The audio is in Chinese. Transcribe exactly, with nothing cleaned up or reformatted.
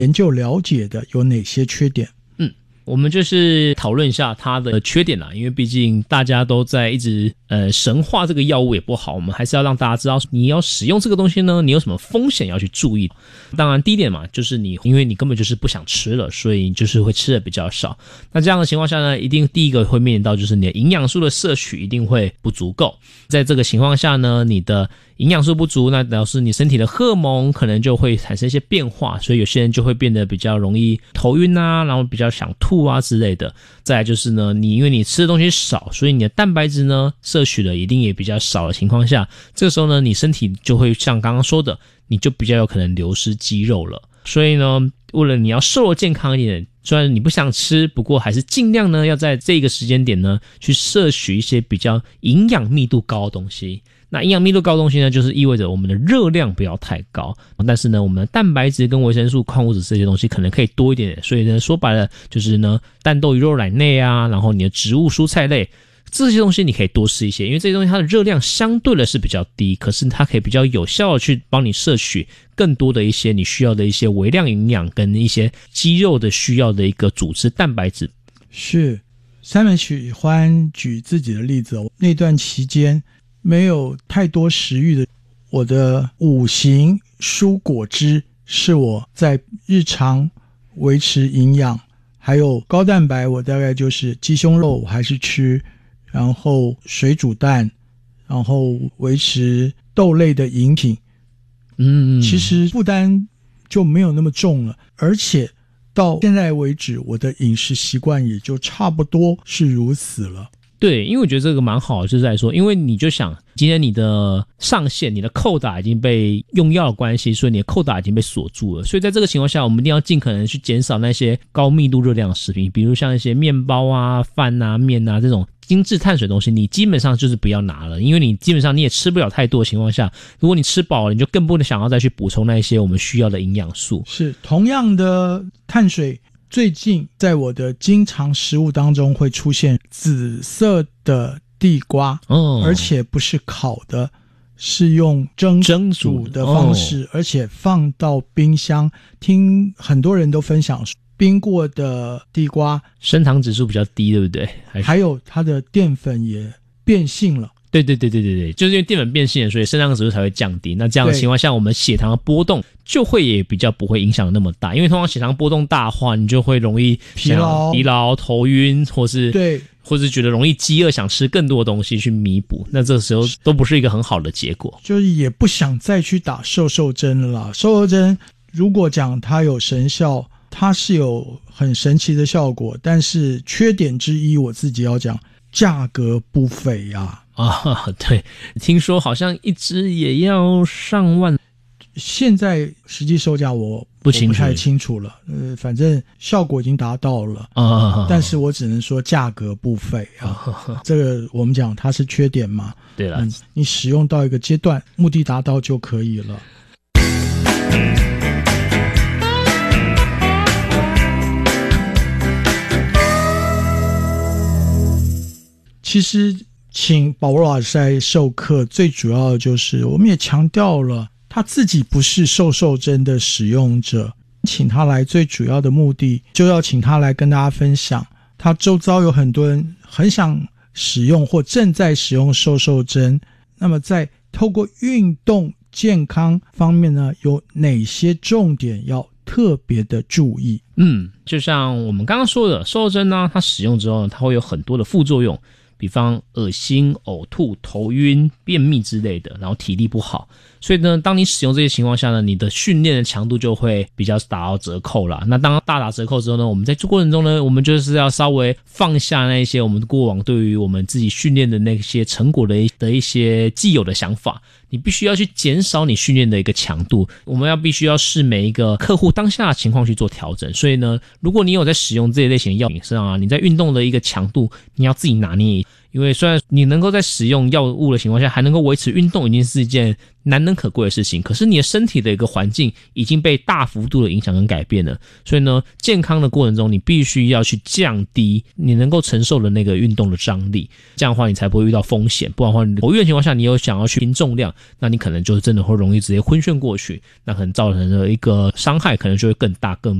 研究了解的有哪些缺点？ 我们就是讨论一下它的缺点啦，因为毕竟大家都在一直呃神化这个药物也不好，我们还是要让大家知道你要使用这个东西呢，你有什么风险要去注意。当然第一点嘛，就是你因为你根本就是不想吃了，所以你就是会吃的比较少。那这样的情况下呢，一定第一个会面临到就是你的营养素的摄取一定会不足够。在这个情况下呢，你的营养素不足，那表示你身体的荷尔蒙可能就会产生一些变化，所以有些人就会变得比较容易头晕啊，然后比较想吐啊之类的。再来就是呢，你因为你吃的东西少，所以你的蛋白质呢摄取的一定也比较少的情况下，这个时候呢，你身体就会像刚刚说的，你就比较有可能流失肌肉了。所以呢，为了你要瘦得健康一点，虽然你不想吃，不过还是尽量呢要在这个时间点呢去摄取一些比较营养密度高的东西。那营养密度高的东西呢，就是意味着我们的热量不要太高，但是呢，我们的蛋白质跟维生素、矿物质这些东西可能可以多一点点。所以呢，说白了就是呢，蛋豆鱼肉奶类啊，然后你的植物蔬菜类这些东西你可以多吃一些，因为这些东西它的热量相对的是比较低，可是它可以比较有效的去帮你摄取更多的一些你需要的一些微量营养跟一些肌肉的需要的一个组织蛋白质。 是Simon喜欢举自己的例子，那段期间没有太多食欲的，我的五行蔬果汁是我在日常维持营养，还有高蛋白我大概就是鸡胸肉我还是吃，然后水煮蛋，然后维持豆类的饮品，嗯，其实负担就没有那么重了，而且到现在为止我的饮食习惯也就差不多是如此了。 对，因为我觉得这个蛮好的，就是在说，因为你就想今天你的上限，你的扣打已经被用药的关系，所以你的扣打已经被锁住了，所以在这个情况下，我们一定要尽可能去减少那些高密度热量的食品，比如像一些面包啊、饭啊、面啊这种精致碳水的东西，你基本上就是不要拿了，因为你基本上你也吃不了太多的情况下，如果你吃饱了，你就更不能想要再去补充那些我们需要的营养素。 是同样的碳水，最近在我的经常食物当中会出现紫色的地瓜，哦，而且不是烤的，是用蒸煮的方式，哦，而且放到冰箱。听很多人都分享冰过的地瓜升糖指数比较低，对不对？还, 还有它的淀粉也变性了。 对对对对对对，就是因为淀粉变性了，所以升糖指数才会降低。那这样的情况下，我们血糖的波动就会也比较不会影响那么大，因为通常血糖波动大的话，你就会容易疲劳、 疲劳、头晕，或是对， 或是觉得容易饥饿，想吃更多的东西去弥补。那这时候都不是一个很好的结果， 就是也不想再去打瘦瘦针了啦。瘦瘦针如果讲它有神效，它是有很神奇的效果，但是缺点之一，我自己要讲，价格不菲啊。 啊，对，听说好像一支也要上万， 现在实际售价我不清楚， 我不太清楚了。呃，反正效果已经达到了啊，但是我只能说价格不菲啊。这个我们讲它是缺点嘛， 对了， 嗯，你使用到一个阶段，目的达到就可以了。其实请保罗老师来授课，最主要的就是我们也强调了，他自己不是瘦瘦针的使用者，请他来最主要的目的就要请他来跟大家分享，他周遭有很多人很想使用或正在使用瘦瘦针，那么在透过运动健康方面呢，有哪些重点要特别的注意？ 嗯，就像我们刚刚说的，瘦瘦针呢，它使用之后呢，它会有很多的副作用，比方恶心、呕吐、头晕、便秘之类的，然后体力不好。所以呢，当你使用这些情况下呢，你的训练的强度就会比较打到折扣啦。那当大打折扣之后呢，我们在做过程中呢，我们就是要稍微放下那一些我们过往对于我们自己训练的那些成果的一的一些既有的想法，你必须要去减少你训练的一个强度。我们要必须要视每一个客户当下的情况去做调整。所以呢，如果你有在使用这一类型的药品上啊，你在运动的一个强度，你要自己拿捏。 因为虽然你能够在使用药物的情况下还能够维持运动，已经是一件难能可贵的事情，可是你的身体的一个环境已经被大幅度的影响跟改变了，所以呢，健康的过程中你必须要去降低你能够承受的那个运动的张力，这样的话你才不会遇到风险，不然的话头晕的情况下你有想要去拼重量，那你可能就真的会容易直接昏眩过去，那可能造成的一个伤害可能就会更大更